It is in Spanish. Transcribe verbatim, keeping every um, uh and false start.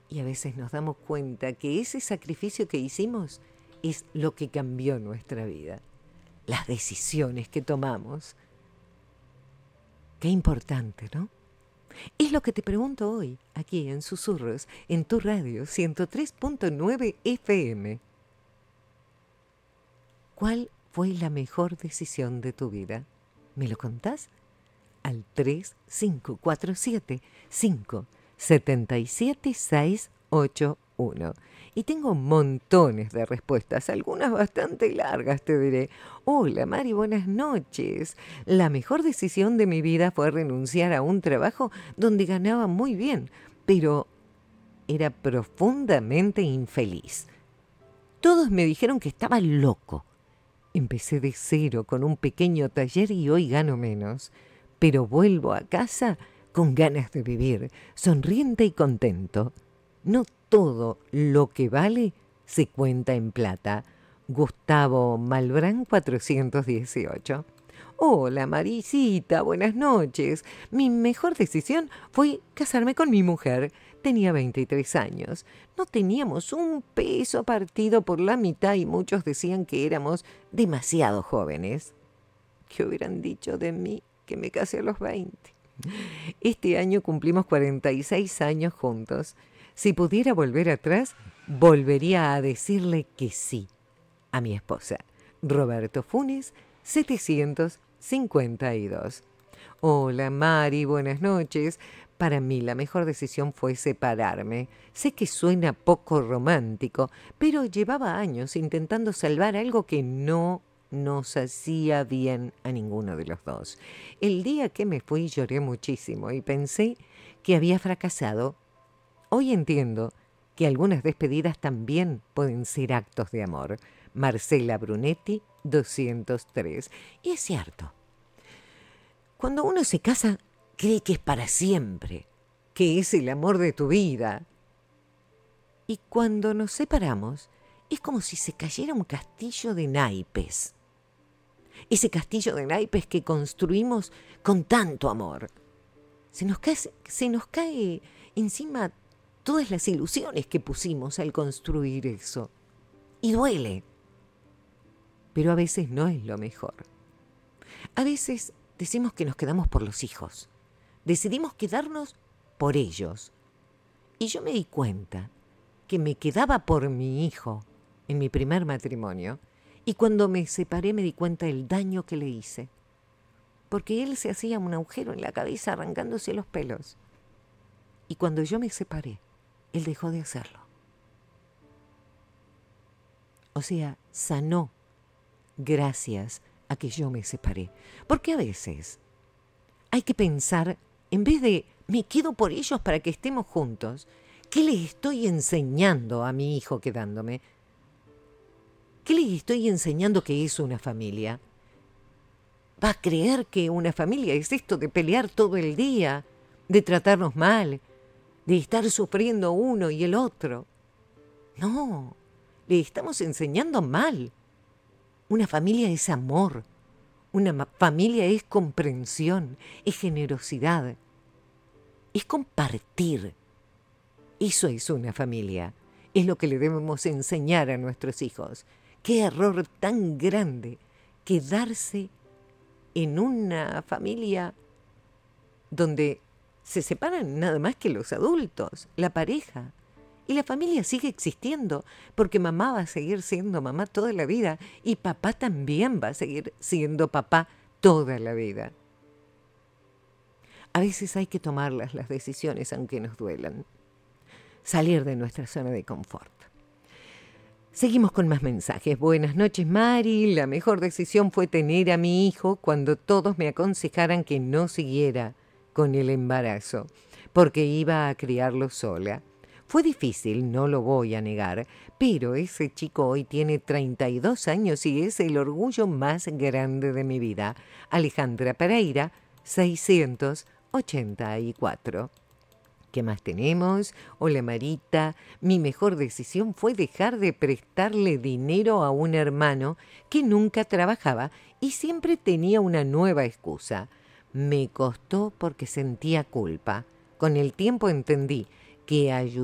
Y a veces nos damos cuenta que ese sacrificio que hicimos es lo que cambió nuestra vida. Las decisiones que tomamos. Qué importante, ¿no? Es lo que te pregunto hoy, aquí en Susurros, en tu radio ciento tres punto nueve F M. ¿Cuál fue la mejor decisión de tu vida? ¿Me lo contás? Al tres cinco cuatro siete cinco siete siete seis ocho uno. Y tengo montones de respuestas, algunas bastante largas, te diré. Hola, Mari, buenas noches. La mejor decisión de mi vida fue renunciar a un trabajo donde ganaba muy bien, pero era profundamente infeliz. Todos me dijeron que estaba loco. Empecé de cero con un pequeño taller y hoy gano menos, pero vuelvo a casa con ganas de vivir, sonriente y contento. No todo lo que vale se cuenta en plata. Gustavo Malbrán cuatrocientos dieciocho. Hola Marisita, buenas noches. Mi mejor decisión fue casarme con mi mujer. Tenía veintitrés años. No teníamos un peso partido por la mitad y muchos decían que éramos demasiado jóvenes. ¿Qué hubieran dicho de mí que me casé a los veinte? Este año cumplimos cuarenta y seis años juntos. Si pudiera volver atrás, volvería a decirle que sí a mi esposa. Roberto Funes, setecientos cincuenta y dos. Hola Mari, buenas noches. Para mí la mejor decisión fue separarme. Sé que suena poco romántico, pero llevaba años intentando salvar algo que no nos hacía bien a ninguno de los dos. El día que me fui lloré muchísimo y pensé que había fracasado. Hoy entiendo que algunas despedidas también pueden ser actos de amor. Marcela Brunetti, doscientos tres. Y es cierto. Cuando uno se casa, cree que es para siempre, que es el amor de tu vida. Y cuando nos separamos, es como si se cayera un castillo de naipes. Ese castillo de naipes que construimos con tanto amor. Se nos cae, se nos cae encima todas las ilusiones que pusimos al construir eso. Y duele. Pero a veces no es lo mejor. A veces decimos que nos quedamos por los hijos. Decidimos quedarnos por ellos. Y yo me di cuenta que me quedaba por mi hijo en mi primer matrimonio. Y cuando me separé me di cuenta del daño que le hice. Porque él se hacía un agujero en la cabeza arrancándose los pelos. Y cuando yo me separé, él dejó de hacerlo. O sea, sanó gracias a que yo me separé. Porque a veces hay que pensar, en vez de me quedo por ellos para que estemos juntos, ¿qué les estoy enseñando a mi hijo quedándome? ¿Qué les estoy enseñando que es una familia? ¿Va a creer que una familia es esto de pelear todo el día, de tratarnos mal, de estar sufriendo uno y el otro? No, le estamos enseñando mal. Una familia es amor, una familia es comprensión, es generosidad, es compartir. Eso es una familia, es lo que le debemos enseñar a nuestros hijos. Qué error tan grande quedarse en una familia donde se separan nada más que los adultos, la pareja. Y la familia sigue existiendo, porque mamá va a seguir siendo mamá toda la vida y papá también va a seguir siendo papá toda la vida. A veces hay que tomarlas las decisiones aunque nos duelan. Salir de nuestra zona de confort. Seguimos con más mensajes. Buenas noches, Mari. La mejor decisión fue tener a mi hijo cuando todos me aconsejaran que no siguiera con el embarazo, porque iba a criarlo sola. Fue difícil, no lo voy a negar, pero ese chico hoy tiene treinta y dos años y es el orgullo más grande de mi vida. Alejandra Pereira, seiscientos ochenta y cuatro. ¿Qué más tenemos? Hola Marita, mi mejor decisión fue dejar de prestarle dinero a un hermano que nunca trabajaba y siempre tenía una nueva excusa. Me costó porque sentía culpa. Con el tiempo entendí que ayudar